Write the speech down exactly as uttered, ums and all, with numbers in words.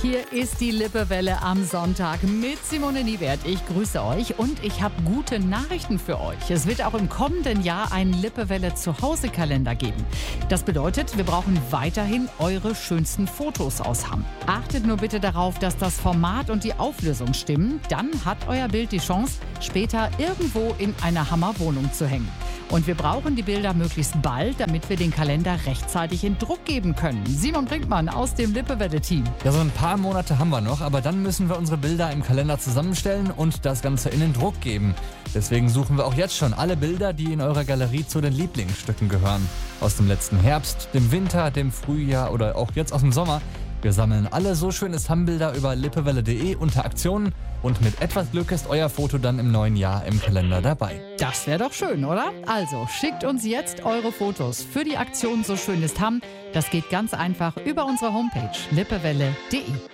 Hier ist die Lippewelle am Sonntag mit Simone Niewert. Ich grüße euch und ich habe gute Nachrichten für euch. Es wird auch im kommenden Jahr einen Lippewelle Zuhause-Kalender geben. Das bedeutet, wir brauchen weiterhin eure schönsten Fotos aus Hamm. Achtet nur bitte darauf, dass das Format und die Auflösung stimmen. Dann hat euer Bild die Chance, später irgendwo in einer Hammer Wohnung zu hängen. Und wir brauchen die Bilder möglichst bald, damit wir den Kalender rechtzeitig in Druck geben können. Simon Brinkmann aus dem Lippewelle-Team. Ja, so ein paar Monate haben wir noch, aber dann müssen wir unsere Bilder im Kalender zusammenstellen und das Ganze in den Druck geben. Deswegen suchen wir auch jetzt schon alle Bilder, die in eurer Galerie zu den Lieblingsstücken gehören. Aus dem letzten Herbst, dem Winter, dem Frühjahr oder auch jetzt aus dem Sommer. Wir sammeln alle so schönes Hamm-Bilder über lippewelle punkt de unter Aktionen und mit etwas Glück ist euer Foto dann im neuen Jahr im Kalender dabei. Das wäre doch schön, oder? Also schickt uns jetzt eure Fotos für die Aktion So schön ist Hamm. Das geht ganz einfach über unsere Homepage lippewelle punkt de.